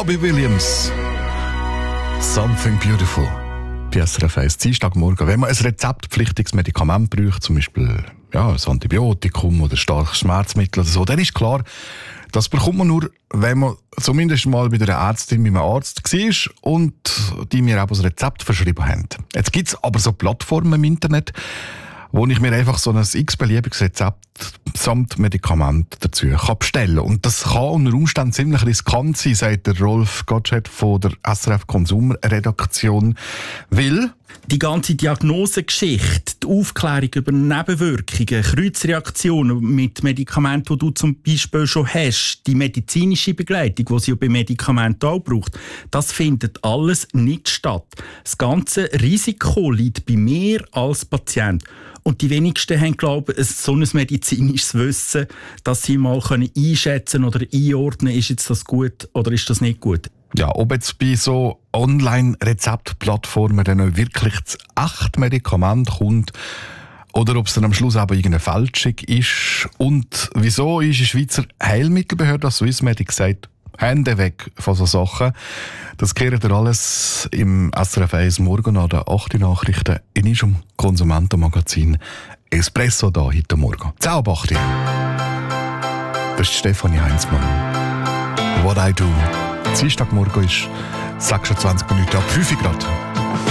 Robbie Williams. Something Beautiful. Bei SRF 1 Dienstagmorgen. Wenn man ein rezeptpflichtiges Medikament braucht, zum Beispiel ein Antibiotikum oder starkes Schmerzmittel oder so, dann ist klar, das bekommt man nur, wenn man zumindest mal bei einer Ärztin, bei einem Arzt war und die mir auch das Rezept verschrieben haben. Jetzt gibt es aber so Plattformen im Internet, wo ich mir einfach so ein x-beliebiges Rezept samt Medikament dazu bestellen kann. Und das kann unter Umständen ziemlich riskant sein, sagt der Rolf Gottsched von der SRF Konsumredaktion, weil die ganze Diagnosegeschichte, die Aufklärung über Nebenwirkungen, Kreuzreaktionen mit Medikamenten, die du zum Beispiel schon hast, die medizinische Begleitung, die sie bei Medikamenten auch braucht, das findet alles nicht statt. Das ganze Risiko liegt bei mir als Patient. Und die wenigsten haben, glaube ich, so ein medizinisches Wissen, dass sie mal einschätzen oder einordnen können, ist jetzt das gut oder ist das nicht gut. Ja, ob jetzt bei so Online-Rezeptplattformen dann auch wirklich das echte Medikament kommt oder ob es dann am Schluss aber irgendeine Fälschung ist. Und wieso ist die Schweizer Heilmittelbehörde, Swissmedic, gesagt, Hände weg von so Sachen. Das kehrt ihr alles im SRF 1 Morgen an den 8 Nachrichten in unserem Konsumentenmagazin Espresso da heute Morgen. Ciao, Bachti. Das ist Stefanie Heinzmann. What I do. Dienstagmorgen ist 26 Minuten ab 5 Grad.